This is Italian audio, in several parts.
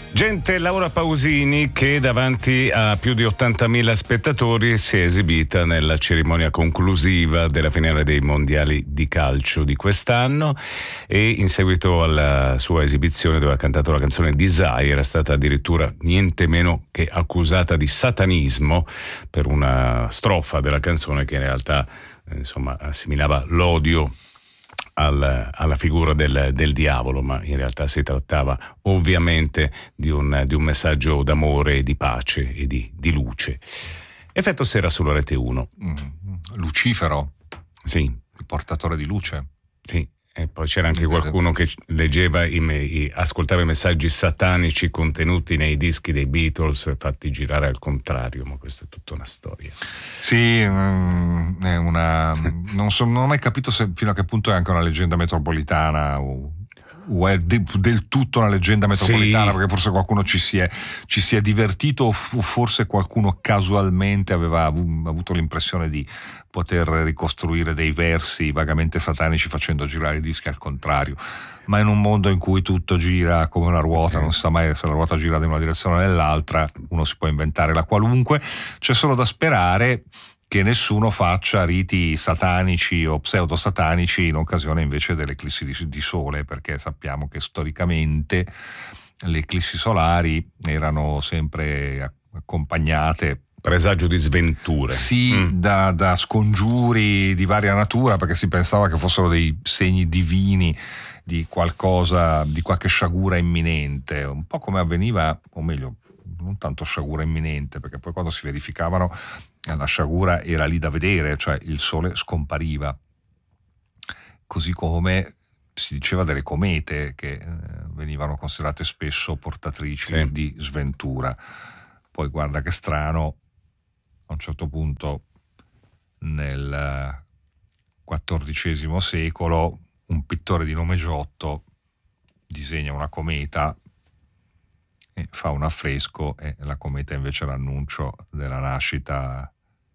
Gente, Laura Pausini, che davanti a più di 80.000 spettatori si è esibita nella cerimonia conclusiva della finale dei mondiali di calcio di quest'anno, e in seguito alla sua esibizione, dove ha cantato la canzone Desire, è stata addirittura niente meno che accusata di satanismo per una strofa della canzone che in realtà assimilava l'odio alla figura del diavolo, ma in realtà si trattava ovviamente di un messaggio d'amore e di pace e di luce. Effetto sera sulla Rete 1. Lucifero. Sì. Il portatore di luce. Sì. E poi c'era anche qualcuno che leggeva ascoltava i messaggi satanici contenuti nei dischi dei Beatles fatti girare al contrario, ma questa è tutta una storia. Sì, è una non ho mai capito fino a che punto è anche una leggenda metropolitana o è del tutto una leggenda metropolitana, sì. Perché forse qualcuno ci si è divertito, o forse qualcuno casualmente aveva avuto l'impressione di poter ricostruire dei versi vagamente satanici facendo girare i dischi al contrario. Ma in un mondo in cui tutto gira come una ruota, sì. Non si sa mai se la ruota gira in una direzione o nell'altra, uno si può inventare la qualunque. C'è solo da sperare che nessuno faccia riti satanici o pseudosatanici in occasione invece delle eclissi di sole, perché sappiamo che storicamente le eclissi solari erano sempre accompagnate, presagio di sventure, sì, da scongiuri di varia natura, perché si pensava che fossero dei segni divini di qualcosa, di qualche sciagura imminente, un po' come avveniva, o meglio, non tanto sciagura imminente, perché poi quando si verificavano la sciagura era lì da vedere, cioè il sole scompariva, così come si diceva delle comete che venivano considerate spesso portatrici, sì, di sventura. Poi guarda che strano, a un certo punto nel XIV secolo un pittore di nome Giotto disegna una cometa e fa un affresco, e la cometa invece è l'annuncio della nascita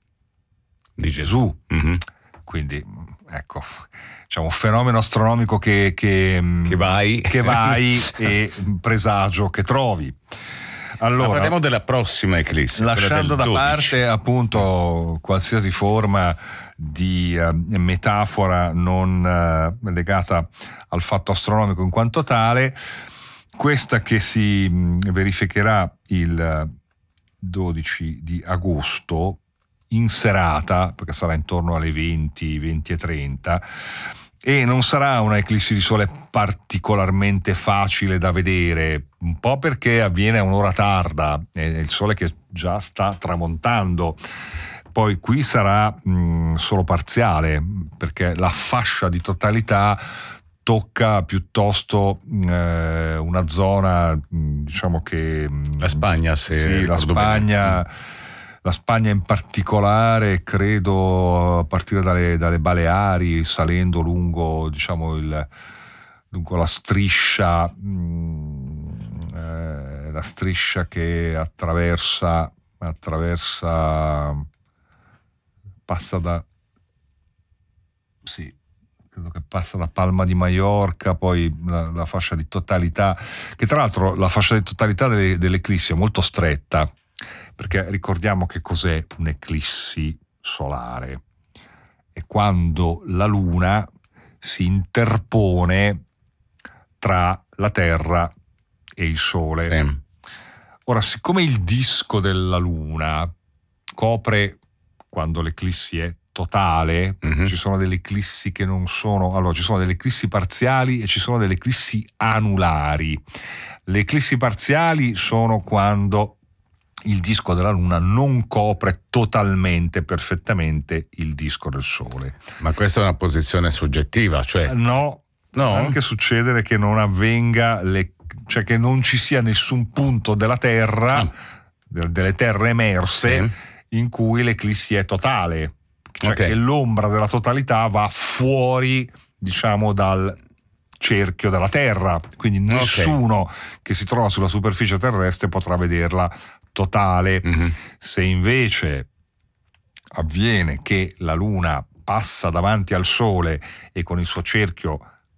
di Gesù. Mm-hmm. Quindi ecco, diciamo un fenomeno astronomico che vai e presagio che trovi. Allora, parliamo della prossima eclissi, lasciando da parte appunto qualsiasi forma di metafora non legata al fatto astronomico in quanto tale. Questa che si verificherà il 12 di agosto in serata, perché sarà intorno alle 20:30, e non sarà una eclissi di sole particolarmente facile da vedere, un po' perché avviene a un'ora tarda, è il sole che già sta tramontando. Poi qui sarà solo parziale, perché la fascia di totalità tocca piuttosto una zona, diciamo che la Spagna, sì, la Spagna in particolare, credo a partire dalle Baleari, salendo lungo, diciamo, lungo la striscia che passa credo che passa da Palma di Maiorca, poi la fascia di totalità, che tra l'altro la fascia di totalità dell'eclissi è molto stretta, perché ricordiamo che cos'è un'eclissi solare. È quando la Luna si interpone tra la Terra e il Sole. Sì. Ora, siccome il disco della Luna copre, quando l'eclissi è totale, ci sono delle eclissi che non sono, allora ci sono delle eclissi parziali e ci sono delle eclissi anulari. Le eclissi parziali sono quando il disco della Luna non copre totalmente, perfettamente il disco del Sole. Ma questa è una posizione soggettiva, cioè? No, può anche succedere che non avvenga, cioè che non ci sia nessun punto della Terra, delle terre emerse, sì, in cui l'eclissi è totale, cioè che l'ombra della totalità va fuori, diciamo, dal cerchio della Terra, quindi nessuno che si trova sulla superficie terrestre potrà vederla totale. Se invece avviene che la Luna passa davanti al Sole e con il suo cerchio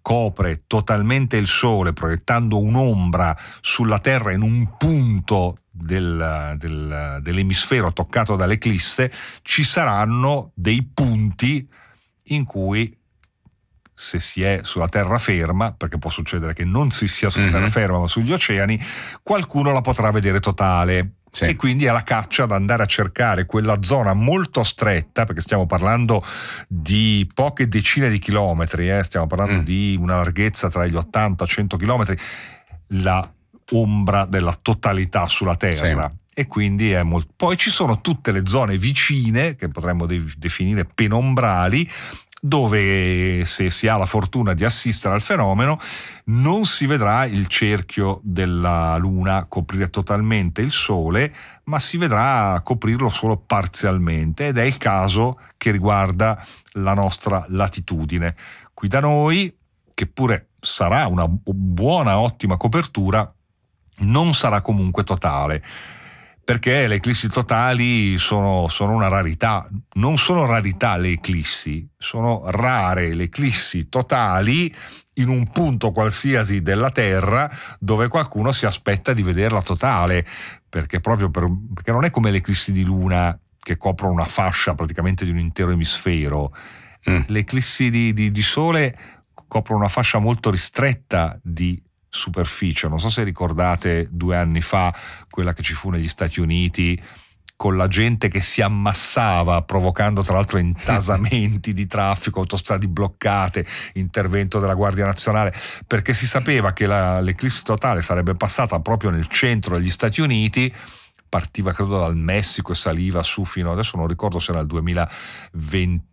copre totalmente il Sole, proiettando un'ombra sulla Terra in un punto dell'emisfero toccato dall'eclisse, ci saranno dei punti in cui, se si è sulla terraferma, perché può succedere che non si sia sulla terraferma ma sugli oceani, qualcuno la potrà vedere totale. Sì. E quindi è la caccia ad andare a cercare quella zona molto stretta, perché stiamo parlando di poche decine di chilometri, stiamo parlando di una larghezza tra gli 80 e 100 chilometri, la ombra della totalità sulla Terra. Sì. E quindi è molto. Poi ci sono tutte le zone vicine, che potremmo definire penombrali, dove, se si ha la fortuna di assistere al fenomeno, non si vedrà il cerchio della Luna coprire totalmente il Sole, ma si vedrà coprirlo solo parzialmente, ed è il caso che riguarda la nostra latitudine. Qui da noi, che pure sarà una buona, ottima copertura, non sarà comunque totale, perché le eclissi totali sono una rarità. Non sono rarità le eclissi, sono rare le eclissi totali in un punto qualsiasi della Terra dove qualcuno si aspetta di vederla totale, perché perché non è come le eclissi di Luna che coprono una fascia praticamente di un intero emisfero. Le eclissi di Sole coprono una fascia molto ristretta di superficie. Non so se ricordate 2 anni fa quella che ci fu negli Stati Uniti, con la gente che si ammassava, provocando tra l'altro intasamenti di traffico, autostrade bloccate, intervento della Guardia Nazionale, perché si sapeva che l'eclissi totale sarebbe passata proprio nel centro degli Stati Uniti. Partiva credo dal Messico e saliva su fino, adesso non ricordo se era il 2025,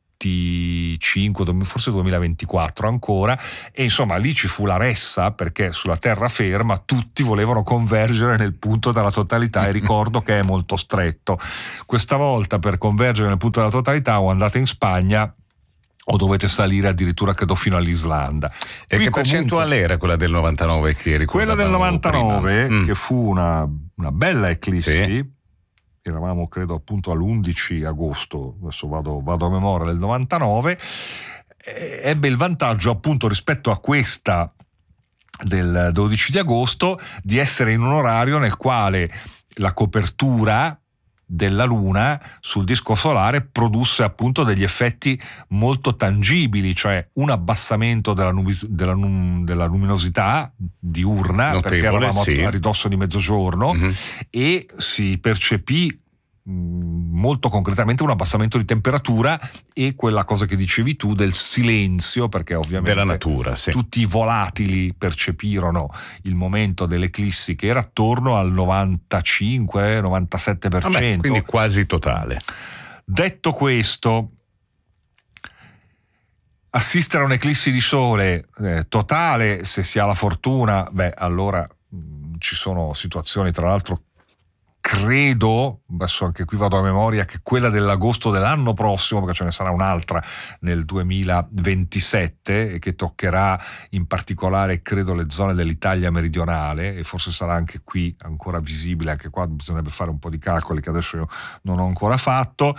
forse 2024 ancora, e insomma lì ci fu la ressa, perché sulla terraferma tutti volevano convergere nel punto della totalità, e ricordo che è molto stretto. Questa volta, per convergere nel punto della totalità, o andate in Spagna o dovete salire addirittura credo fino all'Islanda. E qui che percentuale era quella del 99 che ricordavamo? Quella del 99 che fu una bella eclissi. Sì. Eravamo credo appunto all'11 agosto, adesso vado a memoria, del 99, ebbe il vantaggio appunto rispetto a questa del 12 di agosto di essere in un orario nel quale la copertura della Luna sul disco solare produsse appunto degli effetti molto tangibili, cioè un abbassamento della luminosità diurna, notevole, perché eravamo a ridosso di mezzogiorno, e si percepì molto concretamente un abbassamento di temperatura e quella cosa che dicevi tu del silenzio, perché ovviamente della natura, sì. Tutti i volatili percepirono il momento dell'eclissi, che era attorno al 95-97%. Vabbè, quindi quasi totale. Detto questo, assistere a un'eclissi di Sole totale, se si ha la fortuna, allora ci sono situazioni, tra l'altro credo, adesso anche qui vado a memoria, che quella dell'agosto dell'anno prossimo, perché ce ne sarà un'altra nel 2027 e che toccherà in particolare credo le zone dell'Italia meridionale, e forse sarà anche qui ancora visibile. Anche qua bisognerebbe fare un po' di calcoli che adesso io non ho ancora fatto.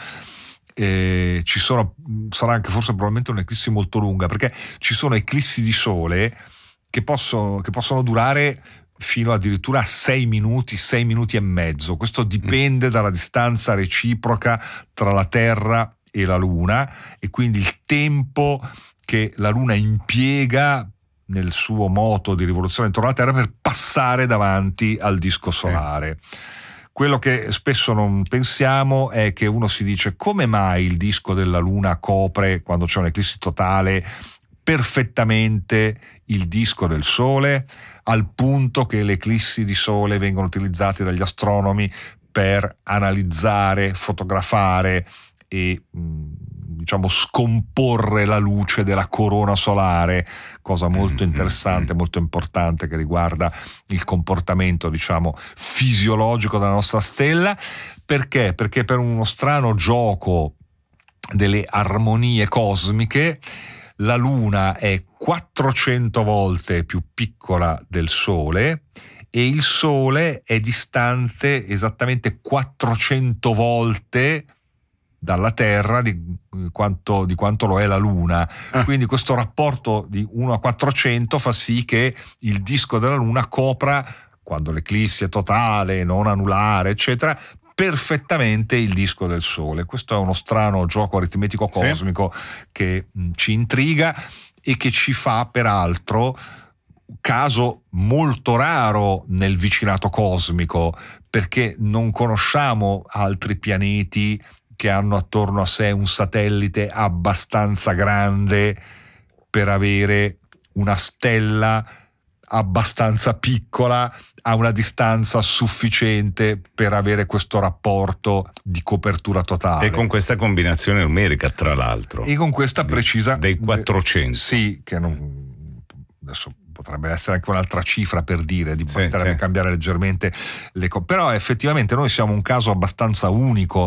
Sarà anche forse probabilmente un'eclissi molto lunga, perché ci sono eclissi di Sole che possono durare fino addirittura a 6 minuti e mezzo. Questo dipende dalla distanza reciproca tra la Terra e la Luna, e quindi il tempo che la Luna impiega nel suo moto di rivoluzione intorno alla Terra per passare davanti al disco solare. Quello che spesso non pensiamo è che uno si dice: come mai il disco della Luna copre, quando c'è un'eclissi totale, perfettamente il disco del Sole, al punto che le eclissi di Sole vengono utilizzate dagli astronomi per analizzare, fotografare e scomporre la luce della corona solare, cosa molto interessante, molto importante, che riguarda il comportamento fisiologico della nostra stella. Perché? Perché per uno strano gioco delle armonie cosmiche la Luna è 400 volte più piccola del Sole, e il Sole è distante esattamente 400 volte dalla Terra di quanto lo è la Luna. Quindi questo rapporto di 1 a 400 fa sì che il disco della Luna copra, quando l'eclissi è totale, non anulare, eccetera, perfettamente il disco del Sole. Questo è uno strano gioco aritmetico cosmico che ci intriga e che ci fa, peraltro, caso molto raro nel vicinato cosmico, perché non conosciamo altri pianeti che hanno attorno a sé un satellite abbastanza grande per avere una stella abbastanza piccola a una distanza sufficiente per avere questo rapporto di copertura totale. E con questa combinazione numerica, tra l'altro. E con questa precisa... Dei 400. Sì, che adesso potrebbe essere anche un'altra cifra per dire, di basterebbe cambiare leggermente le cose. Però effettivamente noi siamo un caso abbastanza unico,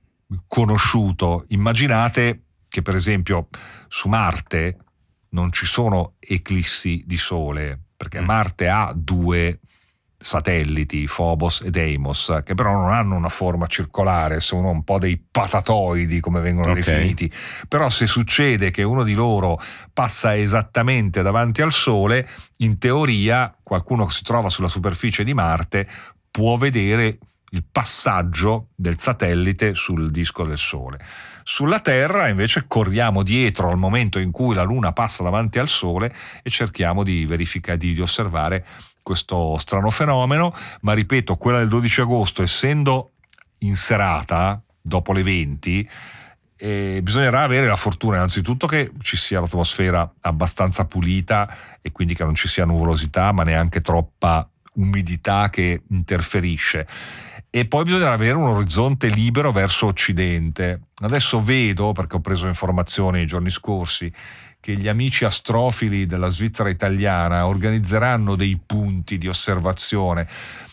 conosciuto. Immaginate che per esempio su Marte non ci sono eclissi di Sole, perché Marte ha 2 satelliti, Phobos e Deimos, che però non hanno una forma circolare, sono un po' dei patatoidi, come vengono definiti. Però se succede che uno di loro passa esattamente davanti al Sole, in teoria qualcuno che si trova sulla superficie di Marte può vedere il passaggio del satellite sul disco del Sole. Sulla Terra invece corriamo dietro al momento in cui la Luna passa davanti al Sole e cerchiamo di verificare, di osservare questo strano fenomeno. Ma ripeto, quella del 12 agosto, essendo in serata, dopo le 20, bisognerà avere la fortuna innanzitutto che ci sia l'atmosfera abbastanza pulita e quindi che non ci sia nuvolosità, ma neanche troppa umidità che interferisce. E poi bisognerà avere un orizzonte libero verso occidente. Adesso vedo, perché ho preso informazioni nei giorni scorsi, che gli amici astrofili della Svizzera italiana organizzeranno dei punti di osservazione.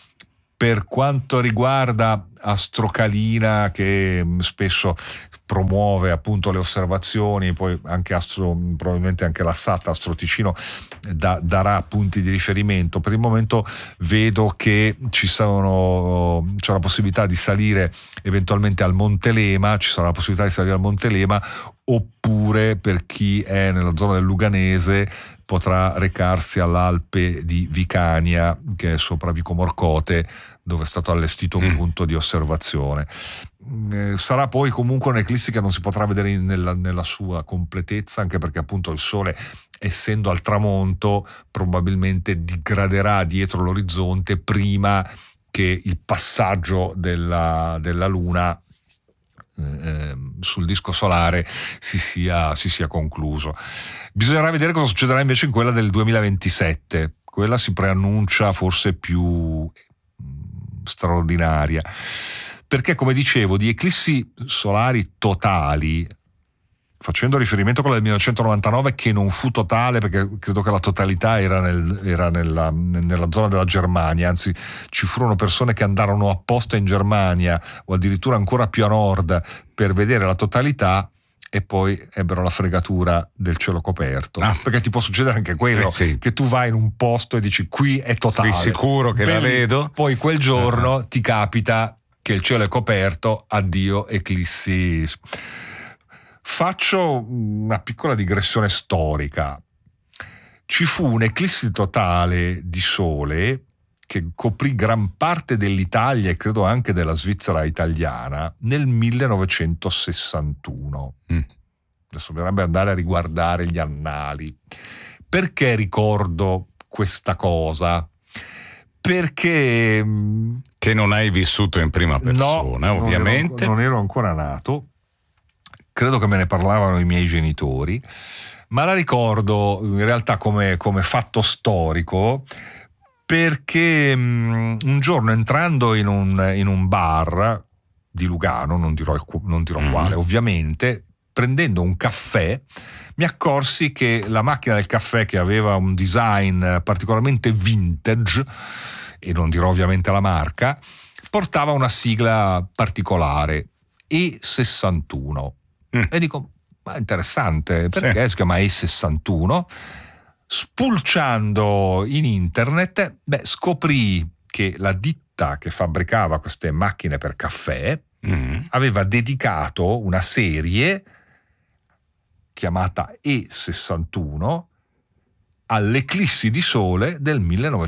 Per quanto riguarda Astrocalina, che spesso promuove appunto le osservazioni, poi anche probabilmente anche la SAT Astro Ticino darà punti di riferimento. Per il momento vedo che c'è la possibilità di salire eventualmente al Monte Lema, oppure per chi è nella zona del Luganese potrà recarsi all'Alpe di Vicania, che è sopra Vico Morcote, dove è stato allestito un punto di osservazione. Sarà poi comunque un'eclissi che non si potrà vedere nella sua completezza, anche perché appunto il Sole, essendo al tramonto, probabilmente digraderà dietro l'orizzonte prima che il passaggio della Luna sul disco solare si sia concluso. Bisognerà vedere cosa succederà invece in quella del 2027. Quella si preannuncia forse più straordinaria, perché, come dicevo, di eclissi solari totali, facendo riferimento a quella del 1999, che non fu totale perché credo che la totalità era nella zona della Germania, anzi ci furono persone che andarono apposta in Germania o addirittura ancora più a nord per vedere la totalità e poi ebbero la fregatura del cielo coperto. Perché ti può succedere anche quello, che tu vai in un posto e dici qui è totale, qui sicuro che la vedo, poi quel giorno ti capita che il cielo è coperto, addio eclissi. Faccio una piccola digressione storica. Ci fu un'eclissi totale di Sole che coprì gran parte dell'Italia e credo anche della Svizzera italiana nel 1961. Adesso bisognerebbe andare a riguardare gli annali. Perché ricordo questa cosa? Perché... Che non hai vissuto in prima persona, no, ovviamente. Non ero ancora nato. Credo che me ne parlavano i miei genitori, ma la ricordo in realtà come fatto storico, perché un giorno, entrando in un bar di Lugano, non dirò quale ovviamente, prendendo un caffè, mi accorsi che la macchina del caffè, che aveva un design particolarmente vintage, e non dirò ovviamente la marca, portava una sigla particolare, E61. E dico, ma interessante, perché si chiama E61? Spulciando in internet, scoprì che la ditta che fabbricava queste macchine per caffè aveva dedicato una serie chiamata E61 all'eclissi di sole del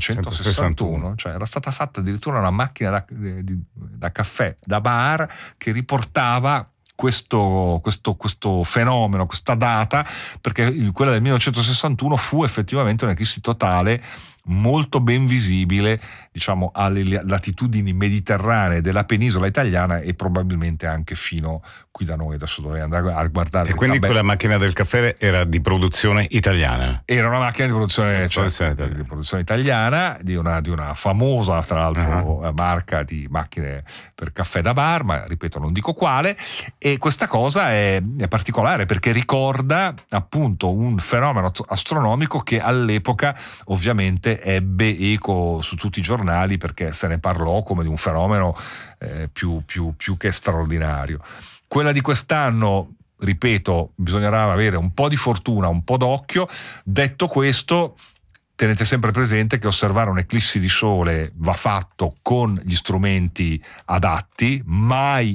1961, cioè era stata fatta addirittura una macchina da caffè, da bar, che riportava questo fenomeno, questa data, perché quella del 1961 fu effettivamente un'eclissi totale molto ben visibile, diciamo, alle latitudini mediterranee della penisola italiana e probabilmente anche fino qui da noi. Adesso dovrei andare a guardare. E quindi quella macchina del caffè era di produzione italiana? Era una macchina di produzione, di produzione italiana, di una famosa, tra l'altro, marca di macchine per caffè da bar, ma ripeto, non dico quale. E questa cosa è particolare perché ricorda appunto un fenomeno astronomico che all'epoca ovviamente ebbe eco su tutti i giornali, perché se ne parlò come di un fenomeno più che straordinario. Quella di quest'anno, ripeto, bisognerà avere un po' di fortuna, un po' d'occhio. Detto questo, tenete sempre presente che osservare un'eclissi di sole va fatto con gli strumenti adatti, mai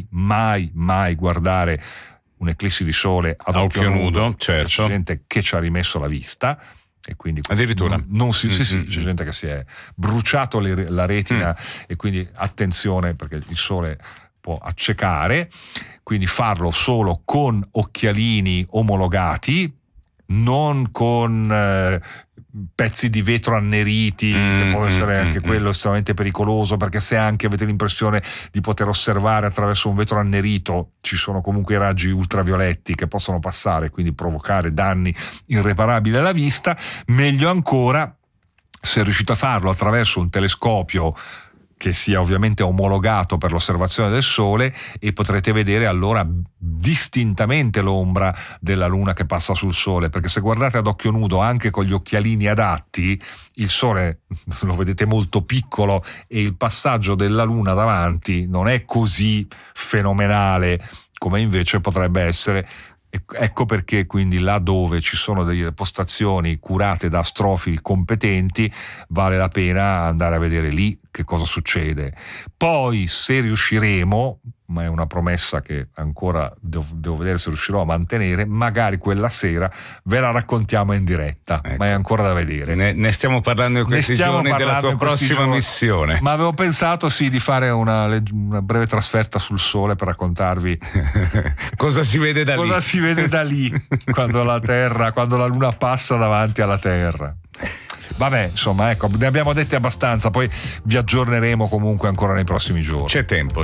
guardare un'eclissi di sole ad occhio nudo. Certo. C'è gente che ci ha rimesso la vista, e quindi addirittura c'è gente che si è bruciato la retina, e quindi attenzione, perché il sole può accecare. Quindi farlo solo con occhialini omologati, non con pezzi di vetro anneriti, che può essere anche quello estremamente pericoloso, perché se anche avete l'impressione di poter osservare attraverso un vetro annerito, ci sono comunque i raggi ultravioletti che possono passare e quindi provocare danni irreparabili alla vista. Meglio ancora se riuscite a farlo attraverso un telescopio che sia ovviamente omologato per l'osservazione del Sole, e potrete vedere allora distintamente l'ombra della Luna che passa sul Sole, perché se guardate ad occhio nudo anche con gli occhialini adatti, il Sole lo vedete molto piccolo e il passaggio della Luna davanti non è così fenomenale come invece potrebbe essere. Ecco perché quindi là dove ci sono delle postazioni curate da astrofili competenti vale la pena andare a vedere lì che cosa succede. Poi se riusciremo, ma è una promessa che ancora devo vedere se riuscirò a mantenere, magari quella sera ve la raccontiamo in diretta, ecco. Ma è ancora da vedere. Ne stiamo parlando in questi giorni della tua prossima missione. Ma avevo pensato di fare una breve trasferta sul Sole per raccontarvi cosa si vede da lì quando la Luna passa davanti alla Terra. Vabbè, insomma, ecco, ne abbiamo dette abbastanza, poi vi aggiorneremo comunque ancora nei prossimi giorni. C'è tempo.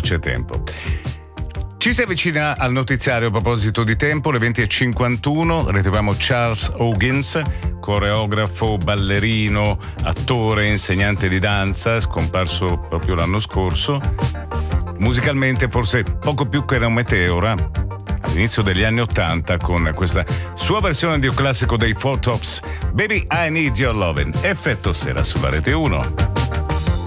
Ci si avvicina al notiziario. A proposito di tempo, le 20:51, ritroviamo Charles Hawkins, coreografo, ballerino, attore, insegnante di danza, scomparso proprio l'anno scorso. Musicalmente forse poco più che un meteora, all'inizio degli anni '80, con questa sua versione di un classico dei Four Tops, Baby I Need Your Lovin', effetto sera sulla Rete 1.